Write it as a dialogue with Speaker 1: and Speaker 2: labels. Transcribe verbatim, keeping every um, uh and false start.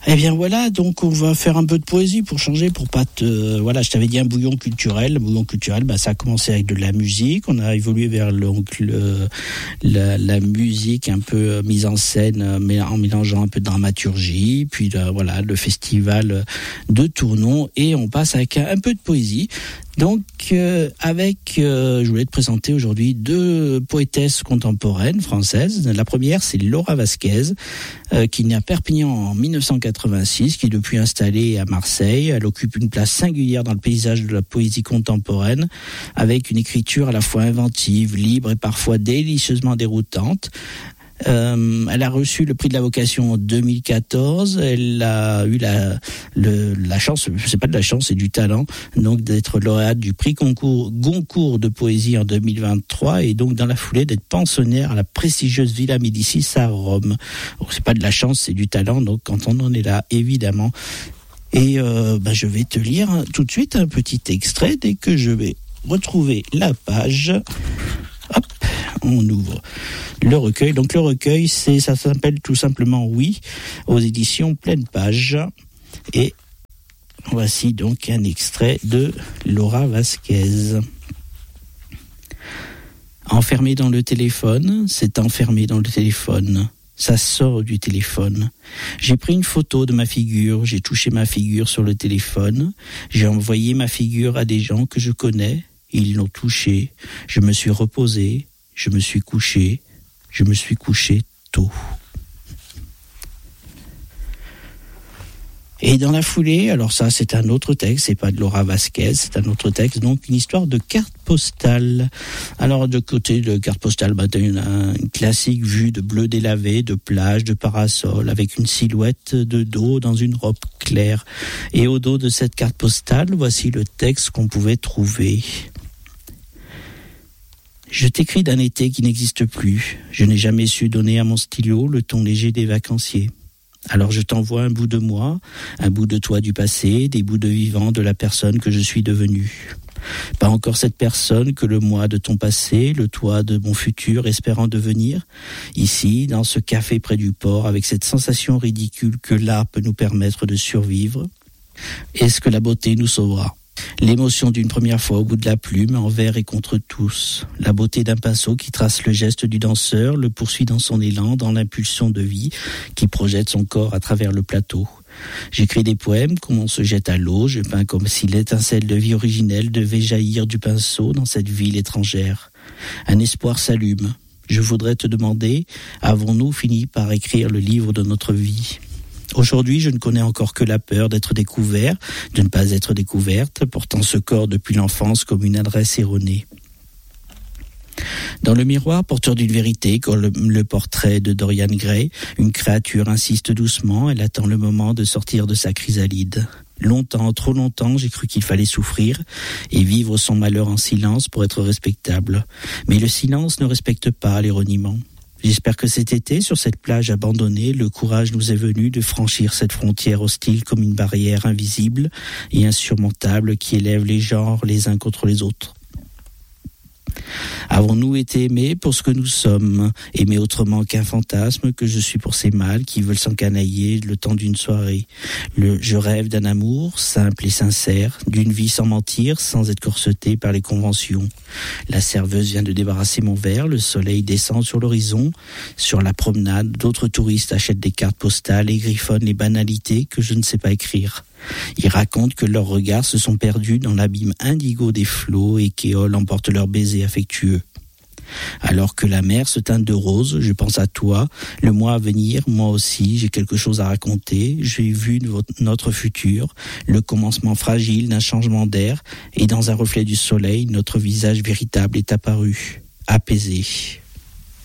Speaker 1: Eh bien voilà, donc on va faire un peu de poésie pour changer, pour pas te... Voilà, je t'avais dit un bouillon culturel. Le bouillon culturel, bah, ça a commencé avec de la musique. On a évolué vers le, le, la, la musique un peu mise en scène, mais en mélangeant un peu de dramaturgie. Puis le, voilà, le festival de Tournon. Et on passe avec un, un peu de poésie. Donc, euh, avec, euh, je voulais te présenter aujourd'hui deux poétesses contemporaines françaises. La première, c'est Laura Vasquez, euh, qui est née à Perpignan en dix-neuf cent quatre-vingt-six, qui est depuis installée à Marseille. Elle occupe une place singulière dans le paysage de la poésie contemporaine, avec une écriture à la fois inventive, libre et parfois délicieusement déroutante. Euh, elle a reçu le prix de la vocation en deux mille quatorze. Elle a eu la, le, la chance, c'est pas de la chance, c'est du talent, donc d'être lauréate du prix concours, Goncourt de poésie en deux mille vingt-trois, et donc dans la foulée d'être pensionnaire à la prestigieuse Villa Médicis à Rome. Donc, c'est pas de la chance, c'est du talent. Donc quand on en est là, évidemment. Et euh, bah, je vais te lire tout de suite un petit extrait dès que je vais retrouver la page. Hop, on ouvre le recueil. Donc le recueil, c'est, ça s'appelle tout simplement Oui, aux éditions Pleine Page. Et voici donc un extrait de Laura Vasquez. Enfermé dans le téléphone, c'est enfermé dans le téléphone. Ça sort du téléphone. J'ai pris une photo de ma figure, j'ai touché ma figure sur le téléphone, j'ai envoyé ma figure à des gens que je connais. Ils l'ont touché, je me suis reposé, je me suis couché, je me suis couché tôt. Et dans la foulée, alors ça c'est un autre texte, c'est pas de Laura Vasquez, c'est un autre texte, donc une histoire de carte postale. Alors de côté de carte postale, bah, t'as une, une classique vue de bleu délavé, de plage, de parasol, avec une silhouette de dos dans une robe claire. Et au dos de cette carte postale, voici le texte qu'on pouvait trouver. Je t'écris d'un été qui n'existe plus. Je n'ai jamais su donner à mon stylo le ton léger des vacanciers. Alors je t'envoie un bout de moi, un bout de toi du passé, des bouts de vivant de la personne que je suis devenue. Pas encore cette personne que le moi de ton passé, le toi de mon futur espérant devenir. Ici, dans ce café près du port, avec cette sensation ridicule que l'art peut nous permettre de survivre. Est-ce que la beauté nous sauvera ? L'émotion d'une première fois au bout de la plume, envers et contre tous. La beauté d'un pinceau qui trace le geste du danseur, le poursuit dans son élan, dans l'impulsion de vie, qui projette son corps à travers le plateau. J'écris des poèmes comme on se jette à l'eau, je peins comme si l'étincelle de vie originelle devait jaillir du pinceau dans cette ville étrangère. Un espoir s'allume. Je voudrais te demander, avons-nous fini par écrire le livre de notre vie ? Aujourd'hui, je ne connais encore que la peur d'être découvert, de ne pas être découverte, portant ce corps depuis l'enfance comme une adresse erronée. Dans le miroir, porteur d'une vérité, comme le, le portrait de Dorian Gray, une créature insiste doucement, elle attend le moment de sortir de sa chrysalide. Longtemps, trop longtemps, j'ai cru qu'il fallait souffrir et vivre son malheur en silence pour être respectable. Mais le silence ne respecte pas les reniements. J'espère que cet été, sur cette plage abandonnée, le courage nous est venu de franchir cette frontière hostile comme une barrière invisible et insurmontable qui élève les genres les uns contre les autres. Avons-nous été aimés pour ce que nous sommes, aimés autrement qu'un fantasme, que je suis pour ces mâles qui veulent s'encanailler le temps d'une soirée. Le, je rêve d'un amour simple et sincère, d'une vie sans mentir, sans être corsetée par les conventions. La serveuse vient de débarrasser mon verre, le soleil descend sur l'horizon. Sur la promenade, d'autres touristes achètent des cartes postales et griffonnent les banalités que je ne sais pas écrire. Ils racontent que leurs regards se sont perdus dans l'abîme indigo des flots et qu'Éole emporte leurs baisers affectueux. Alors que la mer se teinte de rose, je pense à toi. Le mois à venir, moi aussi, j'ai quelque chose à raconter. J'ai vu notre futur, le commencement fragile d'un changement d'air, et dans un reflet du soleil, notre visage véritable est apparu, apaisé.